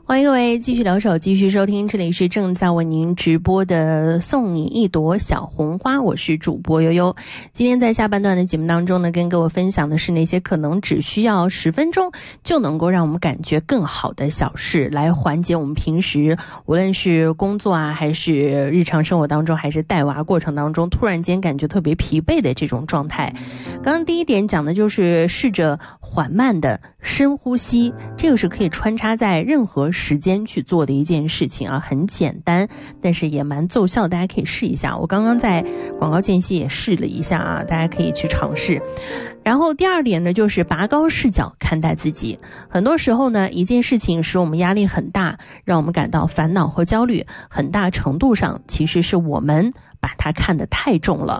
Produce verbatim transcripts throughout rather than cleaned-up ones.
欢迎各位继续留守，继续收听，这里是正在为您直播的送你一朵小红花，我是主播悠悠。今天在下半段的节目当中呢，跟各位分享的是那些可能只需要十分钟就能够让我们感觉更好的小事，来缓解我们平时无论是工作啊，还是日常生活当中，还是带娃过程当中突然间感觉特别疲惫的这种状态。刚刚第一点讲的就是试着缓慢的深呼吸，这个是可以穿插在任何时间去做的一件事情啊，很简单，但是也蛮奏效，大家可以试一下。我刚刚在广告间隙也试了一下啊，大家可以去尝试。然后第二点呢，就是拔高视角看待自己。很多时候呢，一件事情使我们压力很大，让我们感到烦恼和焦虑，很大程度上其实是我们把它看得太重了。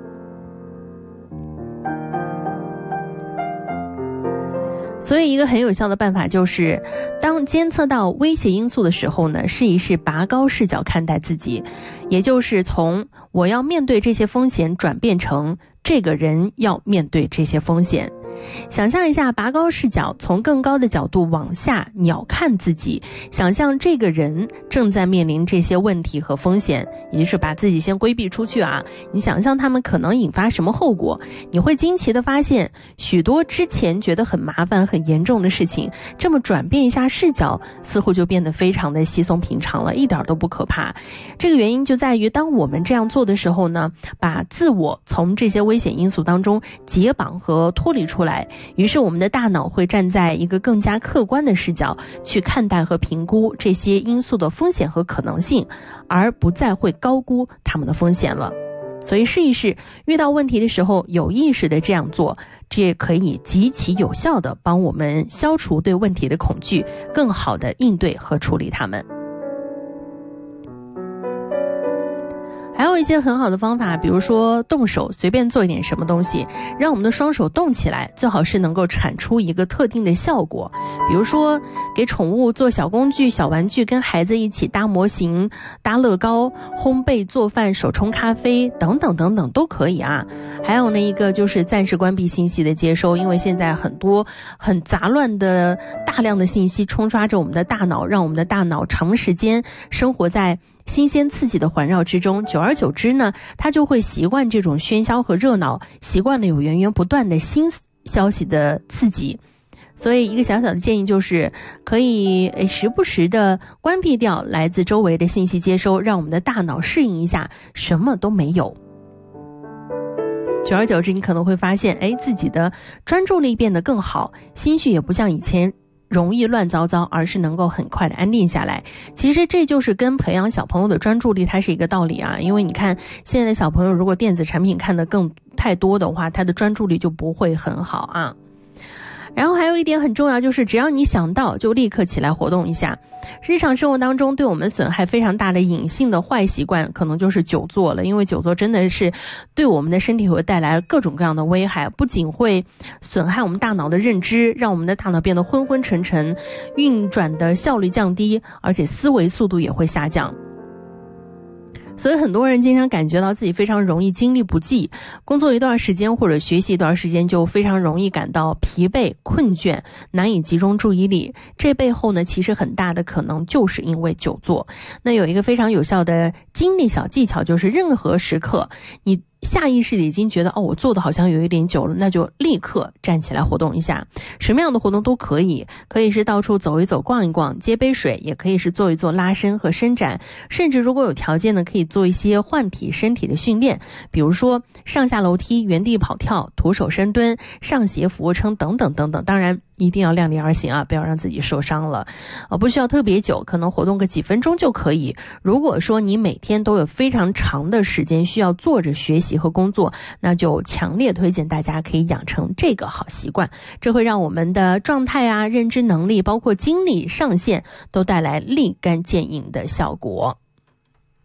所以一个很有效的办法就是，当监测到威胁因素的时候呢，试一试拔高视角看待自己，也就是从我要面对这些风险转变成这个人要面对这些风险。想象一下，拔高视角，从更高的角度往下鸟看自己，想象这个人正在面临这些问题和风险，也就是把自己先规避出去啊。你想象他们可能引发什么后果，你会惊奇地发现，许多之前觉得很麻烦很严重的事情，这么转变一下视角，似乎就变得非常的稀松平常了，一点都不可怕。这个原因就在于，当我们这样做的时候呢，把自我从这些危险因素当中解绑和脱离出来，于是我们的大脑会站在一个更加客观的视角去看待和评估这些因素的风险和可能性，而不再会高估他们的风险了。所以试一试，遇到问题的时候有意识的这样做，这也可以极其有效的帮我们消除对问题的恐惧，更好的应对和处理它们。还有一些很好的方法，比如说动手随便做一点什么东西，让我们的双手动起来，最好是能够产出一个特定的效果。比如说给宠物做小工具、小玩具，跟孩子一起搭模型、搭乐高、烘焙、做饭、手冲咖啡等等等等都可以啊。还有呢，一个就是暂时关闭信息的接收，因为现在很多很杂乱的大量的信息冲刷着我们的大脑，让我们的大脑长时间生活在新鲜刺激的环绕之中，久而久之呢，它就会习惯这种喧嚣和热闹，习惯了有源源不断的新消息的刺激。所以一个小小的建议就是，可以诶时不时的关闭掉来自周围的信息接收，让我们的大脑适应一下什么都没有。久而久之，你可能会发现，诶自己的专注力变得更好，心绪也不像以前容易乱糟糟，而是能够很快的安定下来。其实这就是跟培养小朋友的专注力它是一个道理啊，因为你看现在的小朋友如果电子产品看得更太多的话，他的专注力就不会很好啊。然后还有一点很重要，就是只要你想到就立刻起来活动一下。日常生活当中对我们损害非常大的隐性的坏习惯可能就是久坐了，因为久坐真的是对我们的身体会带来各种各样的危害，不仅会损害我们大脑的认知，让我们的大脑变得昏昏沉沉，运转的效率降低，而且思维速度也会下降。所以很多人经常感觉到自己非常容易精力不济，工作一段时间或者学习一段时间就非常容易感到疲惫、困倦，难以集中注意力。这背后呢，其实很大的可能就是因为久坐。那有一个非常有效的精力小技巧，就是任何时刻你下意识的已经觉得哦，我坐的好像有一点久了，那就立刻站起来活动一下。什么样的活动都可以，可以是到处走一走、逛一逛、接杯水，也可以是做一做拉伸和伸展，甚至如果有条件呢，可以做一些换体身体的训练，比如说上下楼梯、原地跑跳、徒手深蹲、上斜俯卧撑等等等等。当然一定要量力而行啊，不要让自己受伤了。呃，不需要特别久，可能活动个几分钟就可以。如果说你每天都有非常长的时间需要坐着学习和工作，那就强烈推荐大家可以养成这个好习惯，这会让我们的状态啊、认知能力包括精力上限都带来立竿见影的效果。